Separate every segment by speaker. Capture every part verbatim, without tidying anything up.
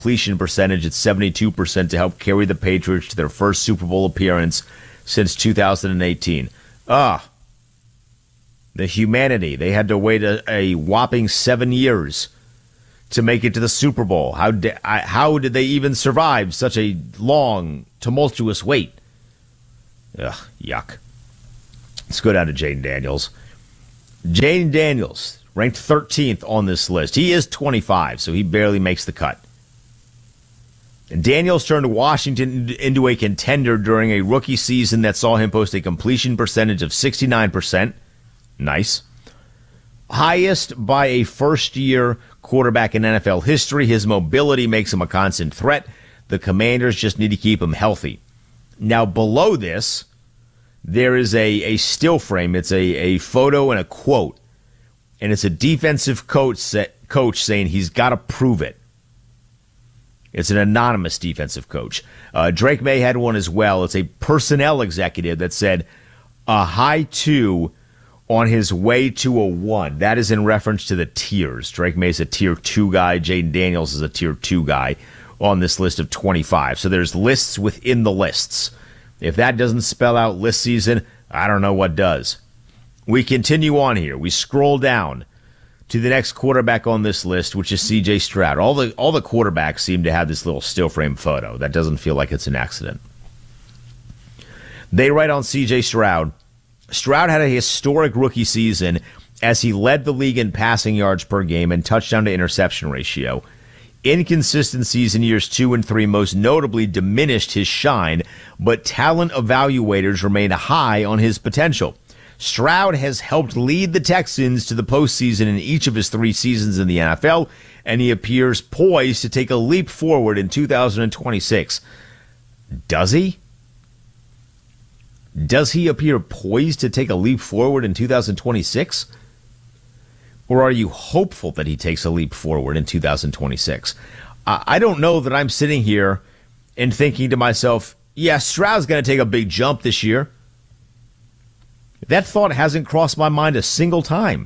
Speaker 1: completion percentage at seventy-two percent to help carry the Patriots to their first Super Bowl appearance since two thousand eighteen. Ah, the humanity. They had to wait a, a whopping seven years to make it to the Super Bowl. How, di- I, how did they even survive such a long, tumultuous wait? Ugh, yuck. Let's go down to Jayden Daniels. Jayden Daniels, ranked thirteenth on this list. He is twenty-five, so he barely makes the cut. And Daniels turned Washington into a contender during a rookie season that saw him post a completion percentage of sixty-nine percent. Nice. Highest by a first-year quarterback in N F L history. His mobility makes him a constant threat. The Commanders just need to keep him healthy. Now, below this, there is a, a still frame. It's a, a photo and a quote. And it's a defensive coach, coach saying he's got to prove it. It's an anonymous defensive coach. Uh, Drake May had one as well. It's a personnel executive that said a high two on his way to a one. That is in reference to the tiers. Drake May's a tier two guy. Jayden Daniels is a tier two guy on this list of twenty-five. So there's lists within the lists. If that doesn't spell out list season, I don't know what does. We continue on here. We scroll down to the next quarterback on this list, which is C J Stroud. All the all the quarterbacks seem to have this little still frame photo. That doesn't feel like it's an accident. They write on C J Stroud, Stroud had a historic rookie season as he led the league in passing yards per game and touchdown to interception ratio. Inconsistencies in years two and three most notably diminished his shine, but talent evaluators remain high on his potential. Stroud has helped lead the Texans to the postseason in each of his three seasons in the N F L, and he appears poised to take a leap forward in two thousand twenty-six. Does he? Does he appear poised to take a leap forward in two thousand twenty-six? Or are you hopeful that he takes a leap forward in two thousand twenty-six? Uh, I don't know that I'm sitting here and thinking to myself, yeah, Stroud's going to take a big jump this year. That thought hasn't crossed my mind a single time.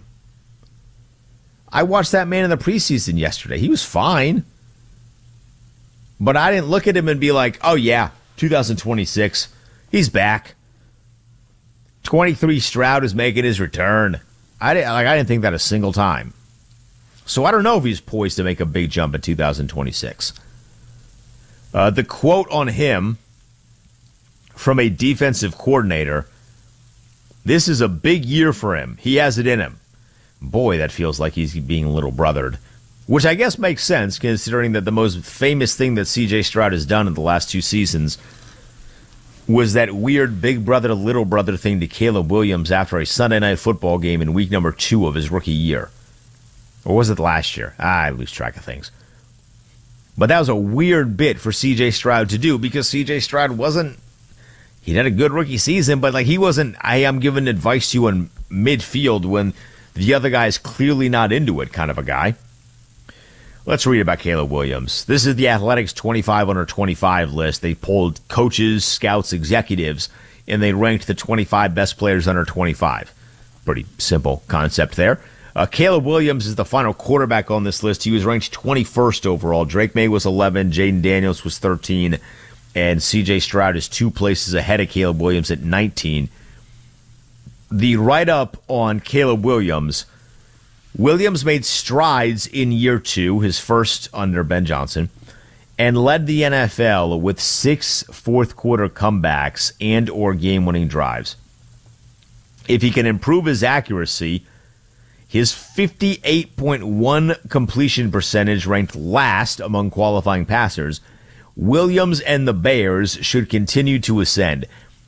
Speaker 1: I watched that man in the preseason yesterday. He was fine. But I didn't look at him and be like, oh yeah, two thousand twenty-six, he's back. twenty-three Stroud is making his return. I didn't, like, I didn't think that a single time. So I don't know if he's poised to make a big jump in two thousand twenty-six. Uh, the quote on him from a defensive coordinator, this is a big year for him. He has it in him. Boy, that feels like he's being little brothered, which I guess makes sense considering that the most famous thing that C J Stroud has done in the last two seasons was that weird big brother to little brother thing to Caleb Williams after a Sunday night football game in week number two of his rookie year. Or was it last year? Ah, I lose track of things. But that was a weird bit for C J Stroud to do because C J Stroud wasn't, he had a good rookie season, but like he wasn't, I am giving advice to you in midfield when the other guy's clearly not into it kind of a guy. Let's read about Caleb Williams. This is the Athletics twenty-five under twenty-five list. They polled coaches, scouts, executives, and they ranked the twenty-five best players under twenty-five. Pretty simple concept there. Uh, Caleb Williams is the final quarterback on this list. He was ranked twenty-first overall. Drake May was eleven, Jayden Daniels was thirteen, and C J Stroud is two places ahead of Caleb Williams at nineteen. The write-up on Caleb Williams, Williams made strides in year two, his first under Ben Johnson, and led the N F L with six fourth-quarter comebacks and or game-winning drives. If he can improve his accuracy, his fifty-eight point one completion percentage ranked last among qualifying passers. Williams and the Bears should continue to ascend.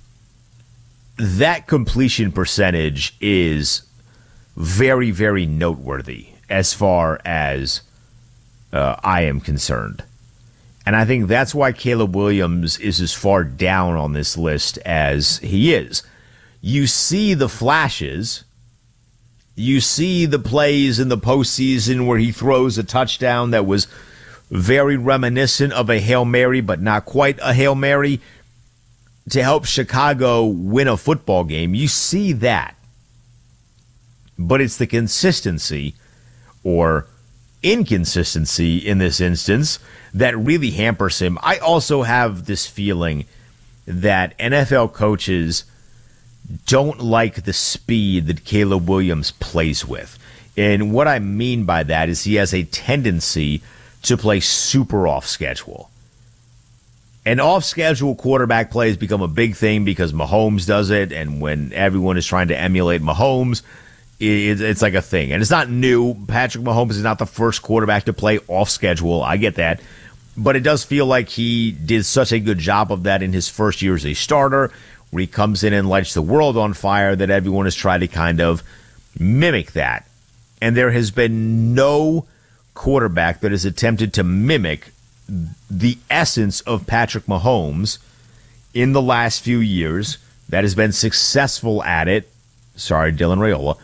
Speaker 1: That completion percentage is very, very noteworthy as far as uh, I am concerned. And I think that's why Caleb Williams is as far down on this list as he is. You see the flashes. You see the plays in the postseason where he throws a touchdown that was very reminiscent of a Hail Mary, but not quite a Hail Mary, to help Chicago win a football game. You see that. But it's the consistency or inconsistency in this instance that really hampers him. I also have this feeling that N F L coaches don't like the speed that Caleb Williams plays with. And what I mean by that is he has a tendency to play super off schedule. And off-schedule quarterback plays become a big thing because Mahomes does it, and when everyone is trying to emulate Mahomes, it's like a thing. And it's not new. Patrick Mahomes is not the first quarterback to play off-schedule. I get that. But it does feel like he did such a good job of that in his first year as a starter, where he comes in and lights the world on fire, that everyone has tried to kind of mimic that. And there has been no quarterback that has attempted to mimic the essence of Patrick Mahomes in the last few years that has been successful at it. Sorry, Dylan Raiola.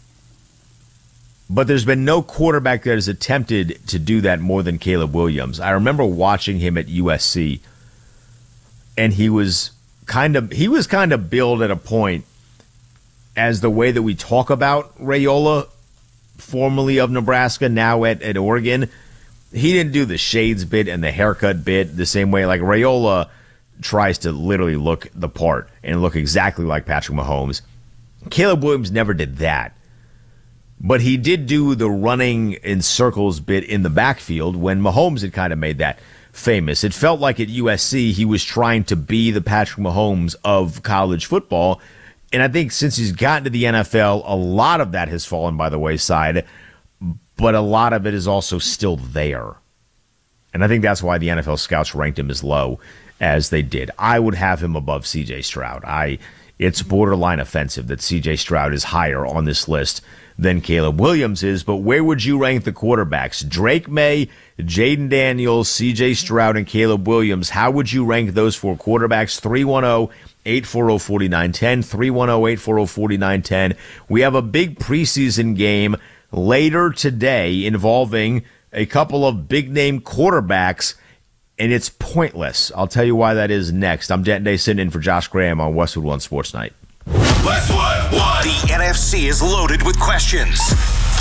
Speaker 1: But there's been no quarterback that has attempted to do that more than Caleb Williams. I remember watching him at U S C, and he was kind of he was kind of billed at a point as the way that we talk about Raiola, formerly of Nebraska, now at, at Oregon. He didn't do the shades bit and the haircut bit the same way. Like, Raiola tries to literally look the part and look exactly like Patrick Mahomes. Caleb Williams never did that. But he did do the running in circles bit in the backfield when Mahomes had kind of made that famous. It felt like at U S C he was trying to be the Patrick Mahomes of college football. And I think since he's gotten to the N F L, a lot of that has fallen by the wayside. But a lot of it is also still there. And I think that's why the N F L scouts ranked him as low as they did. I would have him above C J Stroud. I It's borderline offensive that C J Stroud is higher on this list than Caleb Williams is. But where would you rank the quarterbacks? Drake May, Jaden Daniels, C J Stroud, and Caleb Williams. How would you rank those four quarterbacks? three one zero, eight four zero, four nine one zero, three one zero, eight four zero, four nine one zero. We have a big preseason game later today involving a couple of big-name quarterbacks, and it's pointless. I'll tell you why that is next. I'm Denton Day sitting in for Josh Graham on Westwood One Sports Night.
Speaker 2: Westwood One. The N F C is loaded with questions.